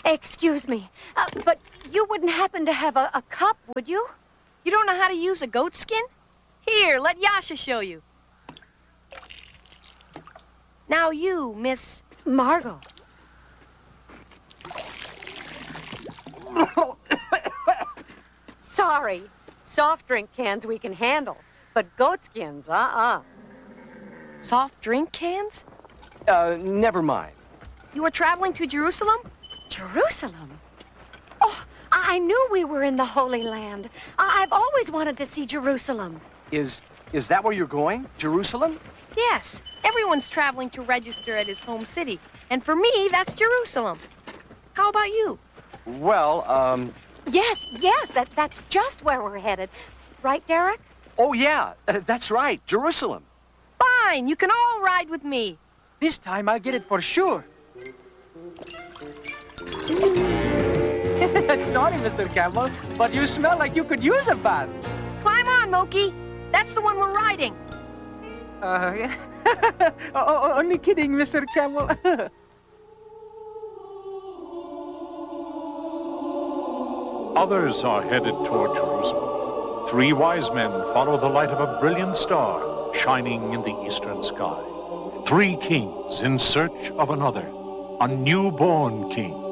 Excuse me, but you wouldn't happen to have a cup, would you? You don't know how to use a goat skin? Here, let Yasha show you. Now you, Miss... Margot. Sorry. Soft drink cans we can handle, but goat skins, Soft drink cans? Never mind. You are traveling to Jerusalem? Jerusalem? Oh, I knew we were in the Holy Land. I've always wanted to see Jerusalem. Is that where you're going? Jerusalem? Yes. Everyone's traveling to register at his home city. And for me, that's Jerusalem. How about you? Well, Yes, that's just where we're headed. Right, Derek? Oh, yeah, that's right, Jerusalem. Fine, you can all ride with me. This time I'll get it for sure. Sorry, Mr. Campbell, but you smell like you could use a bath. Climb on, Moki. That's the one we're riding. Only kidding, Mr. Campbell. Others are headed toward Jerusalem. 3 wise men follow the light of a brilliant star shining in the eastern sky. 3 kings in search of another, a newborn king.